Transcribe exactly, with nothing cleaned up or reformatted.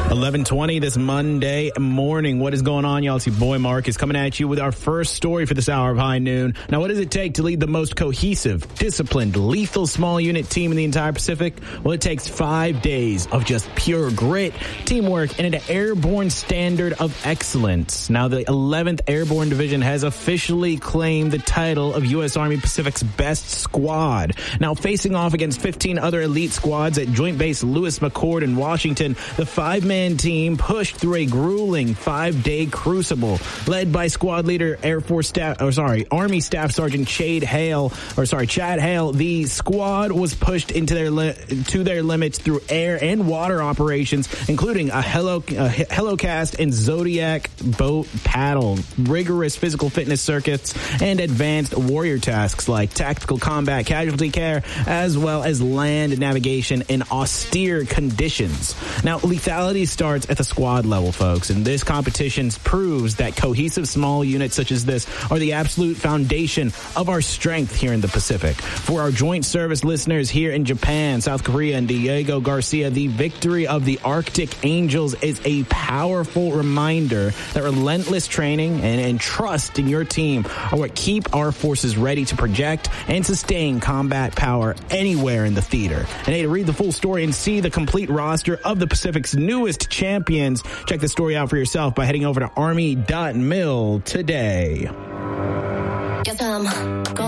eleven twenty this Monday morning. What is going on, y'all? It's your boy Mark is coming at you with our first story for this hour of High Noon. Now, what does it take to lead the most cohesive, disciplined, lethal small unit team in the entire Pacific? Well, it takes five days of just pure grit, teamwork, and an airborne standard of excellence. Now, the eleventh Airborne Division has officially claimed the title of U S Army Pacific's best squad. Now, facing off against fifteen other elite squads at Joint Base Lewis McChord in Washington, the five-man team pushed through a grueling five-day crucible led by squad leader Air Force Staff, or sorry, Army Staff Sergeant Chad Hale, or sorry, Chad Hale. The squad was pushed into their li- to their limits through air and water operations, including a helo a Helocast and Zodiac boat paddle, rigorous physical fitness circuits, and advanced warrior tasks like tactical combat casualty care, as well as land navigation in austere conditions. Now, lethality starts at the squad level, folks, and this competition proves that cohesive small units such as this are the absolute foundation of our strength here in the Pacific. For our joint service listeners here in Japan, South Korea, and Diego Garcia, the victory of the Arctic Angels is a powerful reminder that relentless training and, and trust in your team are what keep our forces ready to project and sustain combat power anywhere in the theater. And hey, to read the full story and see the complete roster of the Pacific's newest champions, check the story out for yourself by heading over to army dot mil today. Guess I'm going